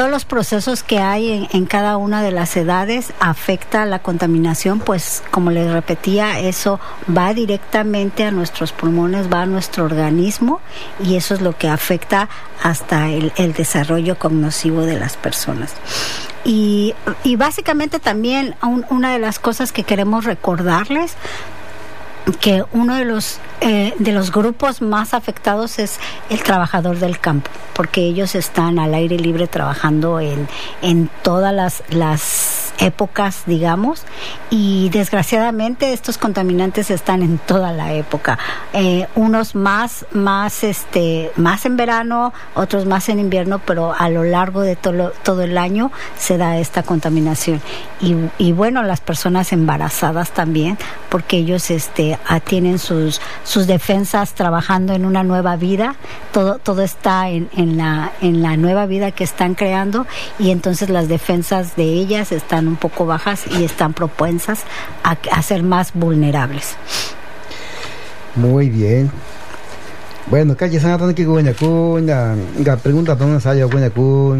todos los procesos que hay en cada una de las edades afecta la contaminación, pues como les repetía, eso va directamente a nuestros pulmones, va a nuestro organismo, y eso es lo que afecta hasta el desarrollo cognitivo de las personas. Y básicamente también una de las cosas que queremos recordarles, que uno de los grupos más afectados es el trabajador del campo, porque ellos están al aire libre trabajando en todas las épocas, digamos, y desgraciadamente estos contaminantes están en toda la época, unos más en verano, otros más en invierno, pero a lo largo de todo el año se da esta contaminación. Y bueno, las personas embarazadas también, porque ellos tienen sus defensas trabajando en una nueva vida, todo está en la nueva vida que están creando, y entonces las defensas de ellas están un poco bajas y están propensas a ser más vulnerables. Muy bien. Bueno, calle sana que cuña pregunta dónde salió cuña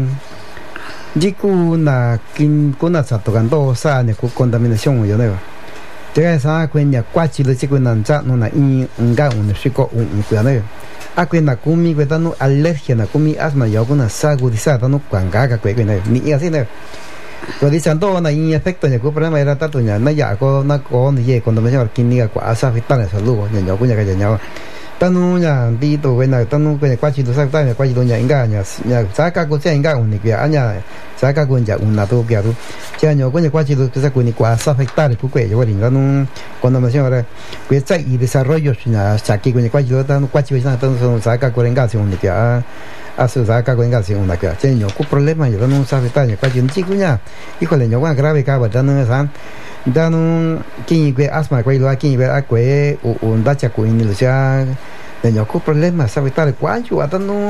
jikuna kuna satogando sa ne contaminación yo ne te sa cuña cuachi de jikuna nza no na nga un shiko un cuane akwena kumi kwetanu alergia na kumi asma yo kuna sagudizada no kwanga ka kwene ni así ne lo dicen todo na efecto ne ku problema era tanto na ya ko na ko ni cuando me llama química kwa asa fitan esa lugo ne yo kunya ka ya tanu ya di to wena tanu kwene cuachi do sa ta ne cuachi do nya inga nya saka ko sia inga un ni que anya saka ko ya una to que ru ya no kwene cuachi do que sa ku ni kwa asa afectar ku kwe yo ringa nu cuando me llama que está y desarrollo ya saki kwene cuachi do tanu cuachi be sa tanu saka ko renga si un ni que hace saca con gas una que tengo un problema yo no sabe tal cual un chico ya híjole yo grave que va dando esa dando que asma que lo aquí ve que un dacha con el ya tengo un problema sabe tal cuánto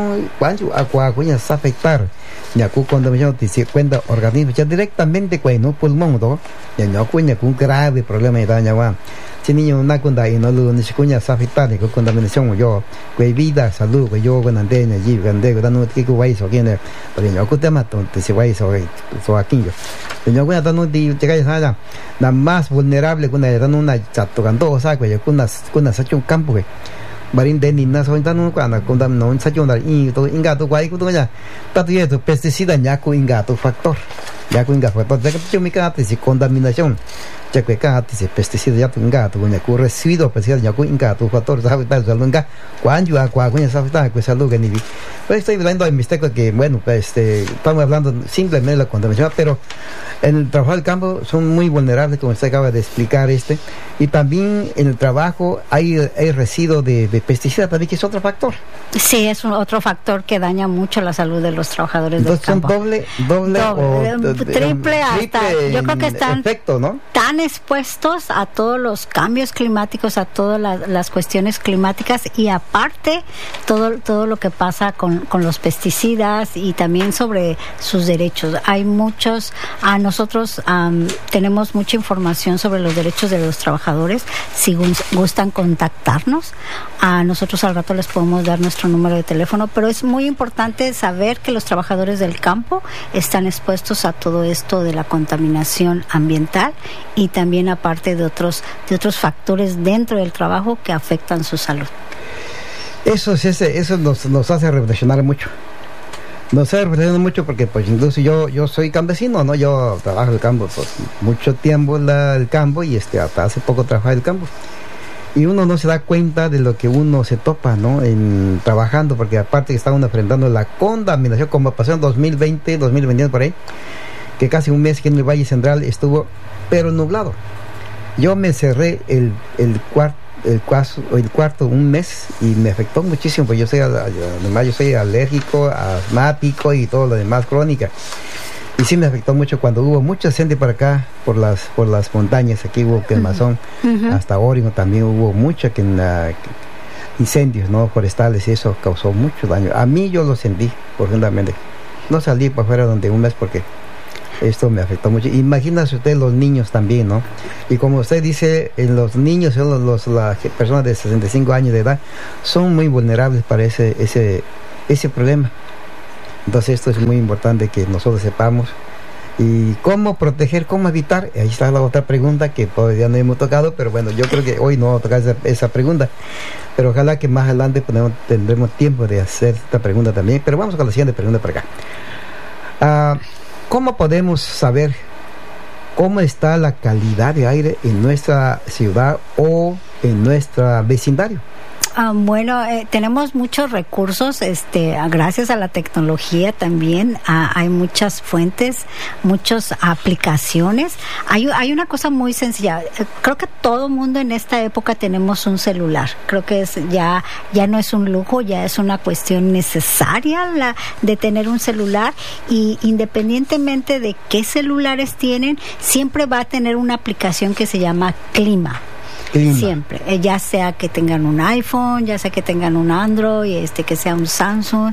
agua coña sabe afectar ya cuando me dice cuenta organismo ya directamente con no pulmón todo ya no coña con grave problema de daño si niño una cunda y no lo ni cuña afectar con contaminación yo que vida salud que yo con antena allí grande dando que guay so tiene pero yo que tema tonto si guay so aquí yo cuando dando de llega esa la más vulnerable cuando dando una chato canto o sea que yo con sacho un campo que barin de nina so dando cuando no sacho una y todo ingato guay que ya tanto eso pesticida ya con ingato factor ya con ingato factor de que yo me queda si contaminación ya que cada pesticida ya tenga tu coña cu residuo pesticida ya con ingato factor sabe tal salunga cuando agua coña sabe tal que salud que ni pues estoy hablando de mistake que bueno estamos hablando simplemente de la contaminación, pero en el trabajo del campo son muy vulnerables como usted acaba de explicar y también en el trabajo hay residuo de pesticida también, que es otro factor. Sí, es otro factor que daña mucho la salud de los trabajadores del campo. Entonces doble o triple hasta, yo creo que están efecto, ¿no? Tan expuestos a todos los cambios climáticos, a todas las cuestiones climáticas, y aparte todo lo que pasa con los pesticidas, y también sobre sus derechos. Hay muchos, nosotros tenemos mucha información sobre los derechos de los trabajadores. Si gustan contactarnos, a nosotros al rato les podemos dar nuestro número de teléfono, pero es muy importante saber que los trabajadores del campo están expuestos a todo esto de la contaminación ambiental, y también aparte de otros factores dentro del trabajo que afectan su salud. Eso nos hace reflexionar mucho. Nos hace reflexionar mucho porque pues incluso yo soy campesino, ¿no? Yo trabajo el campo pues mucho tiempo el campo, y hasta hace poco trabajaba el campo. Y uno no se da cuenta de lo que uno se topa, ¿no? Trabajando, porque aparte que está uno enfrentando la contaminación, como pasó en 2020, 2021 por ahí, que casi un mes que en el Valle Central estuvo, pero nublado. Yo me cerré el cuarto un mes, y me afectó muchísimo, pues yo soy alérgico, asmático y todo lo demás, crónica. Y sí me afectó mucho cuando hubo mucha gente para acá, por las montañas. Aquí hubo quemazón, hasta Oregon también hubo mucho incendios, ¿no? Forestales, y eso causó mucho daño. A mí yo lo sentí profundamente. No salí para afuera durante un mes porque esto me afectó mucho. Imagínese usted los niños también, ¿no? Y como usted dice, los niños, las personas de 65 años de edad, son muy vulnerables para ese problema. Entonces esto es muy importante que nosotros sepamos. ¿Y cómo proteger, cómo evitar? Ahí está la otra pregunta que todavía no hemos tocado, pero bueno, yo creo que hoy no vamos a tocar esa pregunta. Pero ojalá que más adelante tendremos tiempo de hacer esta pregunta también. Pero vamos con la siguiente pregunta para acá. ¿Cómo podemos saber cómo está la calidad de aire en nuestra ciudad o en nuestro vecindario? Bueno, tenemos muchos recursos, gracias a la tecnología también, hay muchas fuentes, muchas aplicaciones. Hay una cosa muy sencilla, creo que todo mundo en esta época tenemos un celular, creo que ya no es un lujo, ya es una cuestión necesaria de tener un celular, y independientemente de qué celulares tienen, siempre va a tener una aplicación que se llama Clima. Siempre, ya sea que tengan un iPhone, ya sea que tengan un Android, que sea un Samsung,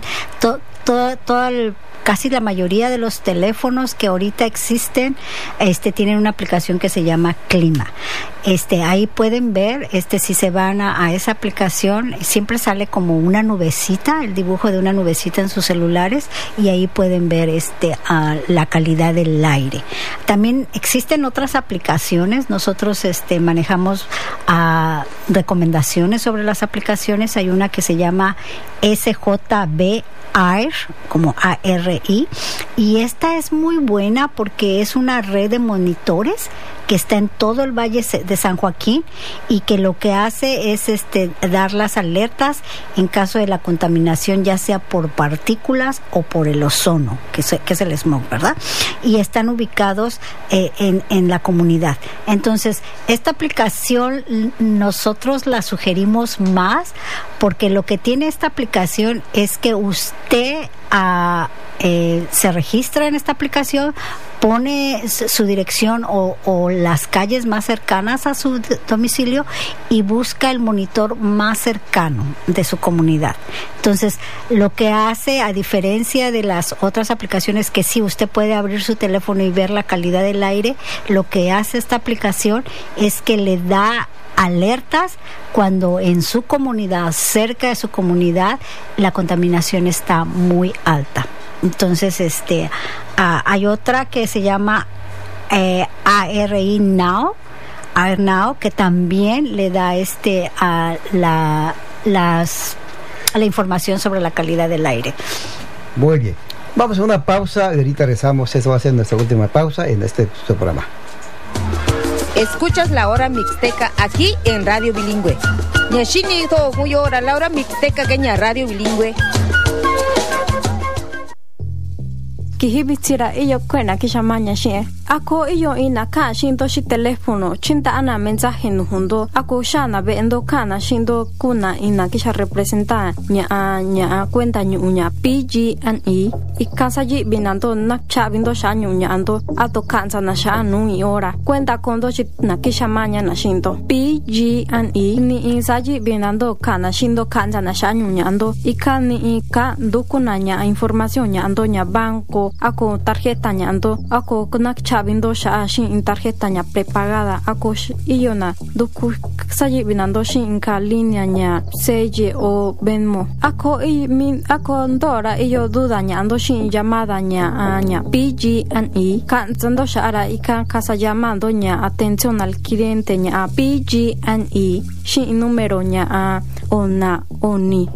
casi la mayoría de los teléfonos que ahorita existen, tienen una aplicación que se llama Clima. Ahí pueden ver, si se van a esa aplicación, siempre sale como una nubecita, el dibujo de una nubecita en sus celulares, y ahí pueden ver la calidad del aire. También existen otras aplicaciones, nosotros manejamos recomendaciones sobre las aplicaciones. Hay una que se llama SJB Air, como ARI, y esta es muy buena porque es una red de monitores que está en todo el Valle de San Joaquín, y que lo que hace es dar las alertas en caso de la contaminación, ya sea por partículas o por el ozono, que es el smog, ¿verdad? Y están ubicados en la comunidad. Entonces, esta aplicación nosotros la sugerimos más porque lo que tiene esta aplicación es que usted se registra en esta aplicación, pone su dirección o las calles más cercanas a su domicilio y busca el monitor más cercano de su comunidad. Entonces, lo que hace, a diferencia de las otras aplicaciones que sí usted puede abrir su teléfono y ver la calidad del aire, lo que hace esta aplicación es que le da alertas cuando en su comunidad, cerca de su comunidad, la contaminación está muy alta. Entonces, hay otra que se llama ARI Now, que también le da la información sobre la calidad del aire. Muy bien. Vamos a una pausa y ahorita regresamos. Esa va a ser nuestra última pausa en su programa. Escuchas La Hora Mixteca aquí en Radio Bilingüe. Nyashini to kuyora La Hora Mixteca kenya Radio Bilingüe. Kihibitira iyo kwena kishamanya shie. Ako iyo ina ka shindo shi telefono chinta ana mensaje nuhundo ako shana be endo kana shindo kuna ina kisha representa nya cuenta nya PG&E ikasaji binando nakcha bindo sha nya ando ato kansa na sha nu iora cuenta kondo shi na kisha manya na shindo PG&E ni insaji binando kana shindo kansa na sha nya ando ikani ika dukuna nya información nya ando nya banco ako tarjeta nya ando ako nakcha vindo sha shin tarjeta nya prepagada ako iyona duku saji binando shin ka línea nya Seye o Venmo ako ndora iyo duda nya ando shin llamada nya PG&E kan zando sha ara ikan casa llamando nya atención al cliente nya PG&E shin número nya oni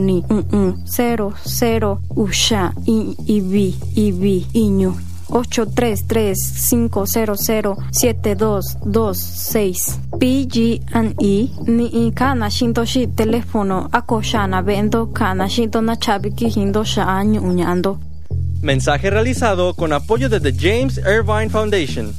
00 usha ibi iñu 833-500-7226 PG&E ni kana shinto shi teléfono ako shana vendo kana shinto na chabiki hindo sha año uñando. Mensaje realizado con apoyo de The James Irvine Foundation.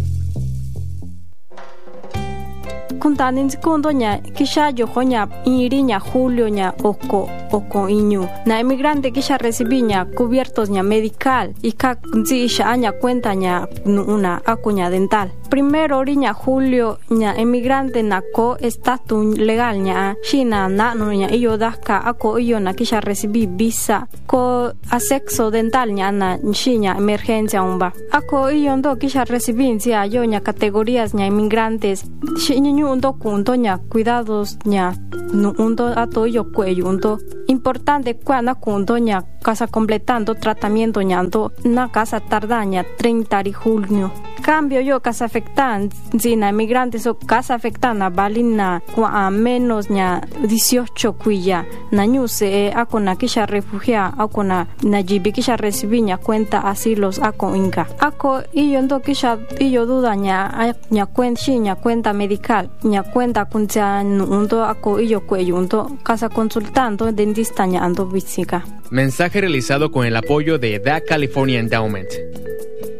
Kuntanin sekundo nya kisha yohonya iriña julio nya oko iñu na emigrante kisha recibiña cubiertos nya medical y ka nzisha aña cuenta nya una acuña dental. Primero oriña julio nya emigrante na ko estatus legal nya shina na no nya iyo daka ako iyo na kisha recibí visa ko asexo dental nya na shinya emergencia umba ako iyo ndo kisha recibí cia yo nya categorías nya emigrantes shiñu undo kunto nya cuidados nya undo ato yo cuello undo importante cuana kunto nya casa completando tratamiento ñando na casa tardaña 30 de junio. Cambio yo casa afectan zina migrantes o casa afectana balina a menos ña 18 cuya na ñuse akona kisha refugia akona na jibi kisha recibiña cuenta asilos ako inga ako iyo ndo kisha iyo duda ña cuenta medical ña cuenta kuncha ndo ako iyo cuello ndo casa consultando dentista ña ando visica. Mensaje realizado con el apoyo de The California Endowment.